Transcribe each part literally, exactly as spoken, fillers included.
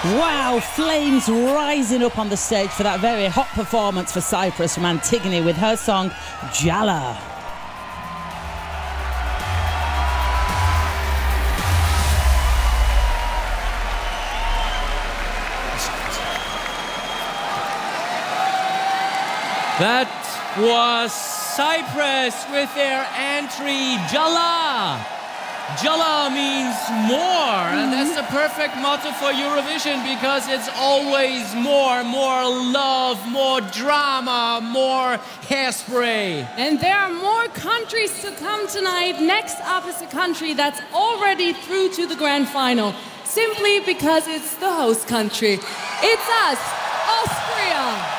Wow, flames rising up on the stage for that very hot performance for Cyprus from Antigone with her song Jala. That was Cyprus with their entry, Jala. Jala means more, and that's the perfect motto for Eurovision because it's always more, more love, more drama, more hairspray. And there are more countries to come tonight. Next up is a country that's already through to the grand final, simply because it's the host country. It's us, Austria.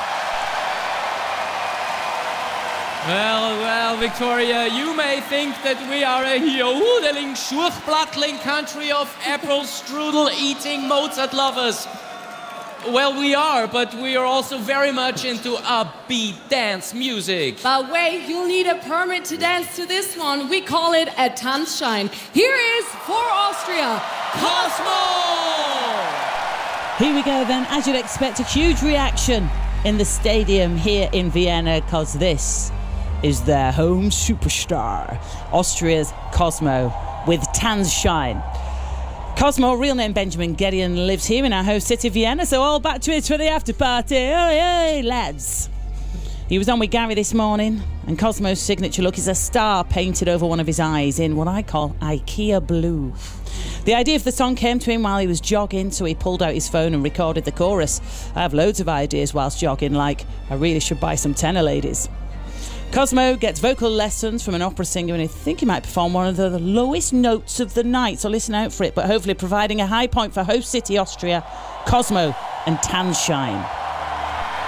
Well, well, Victoria, you may think that we are a jodeling, schurchblattling country of apple strudel eating Mozart lovers. Well, we are, but we are also very much into upbeat dance music. But wait, you'll need a permit to dance to this one. We call it a Tanzschein. Here is, for Austria, Cosmo! Here we go then. As you'd expect, a huge reaction in the stadium here in Vienna, because this is their home superstar, Austria's Cosmo, with Tanzschein. Cosmo, real name Benjamin Gedeon, lives here in our host city, Vienna, so all back to it for the after party. Oh, yeah, lads. He was on with Gary this morning, and Cosmo's signature look is a star painted over one of his eyes in what I call IKEA blue. The idea for the song came to him while he was jogging, so he pulled out his phone and recorded the chorus. I have loads of ideas whilst jogging, like, I really should buy some tenor, ladies. Cosmo gets vocal lessons from an opera singer, and I think he might perform one of the lowest notes of the night, so listen out for it, but hopefully providing a high point for host city Austria, Cosmo and Tanzschein.